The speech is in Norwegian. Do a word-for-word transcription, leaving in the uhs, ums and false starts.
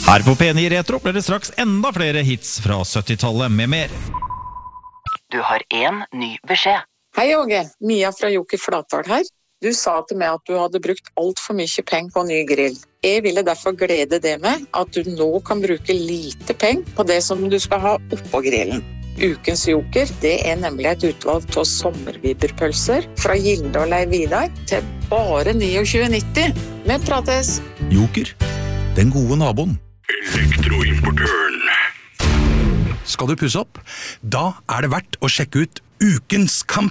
Her på P ni Retro blir det straks enda flere hits fra syttitallet med mer. Du har en ny beskjed. Hei Åge, Mia fra Joker Flatdal her. Du sa til meg at du hadde brukt alt for mye penger på ny grill. Jeg ville derfor glede deg med at du nå kan bruke lite penger på det som du skal ha oppå grillen. Ukens Joker, det er nemlig et utvalg av sommerviberpølser fra Gilde og Leiv Vidar til bare tjueni nitti. Vi prates! Joker, den gode naboen. Elektroimportøren. Skal du pusse opp? Da er det verdt å sjekke ut ukens kamp.